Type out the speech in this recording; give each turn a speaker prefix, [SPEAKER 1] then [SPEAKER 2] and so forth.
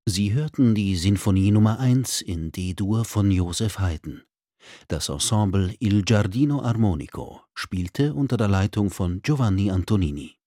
[SPEAKER 1] Sie hörten die Sinfonie Nummer 1 in D-Dur von Joseph Haydn. Das Ensemble Il Giardino Armonico spielte unter der Leitung von Giovanni Antonini.